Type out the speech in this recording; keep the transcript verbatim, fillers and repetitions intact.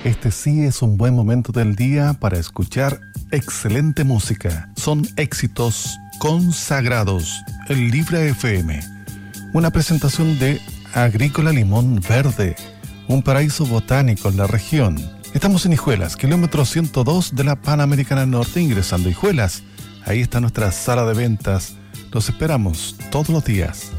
Este sí es un buen momento del día para escuchar excelente música. Son éxitos consagrados en Libra F M. Una presentación de Agrícola Limón Verde, un paraíso botánico en la región. Estamos en Hijuelas, kilómetro ciento dos de la Panamericana Norte, ingresando a Hijuelas. Ahí está nuestra sala de ventas. Los esperamos todos los días.